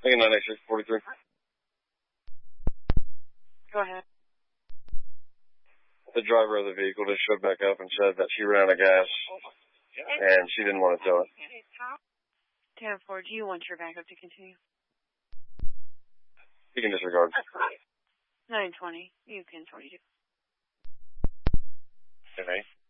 Thinking 98643. Go ahead. The driver of the vehicle just showed back up and said that she ran out of gas and she didn't want to tow it. 10-4, do you want your backup to continue? You can disregard. 920, you can 22. Okay.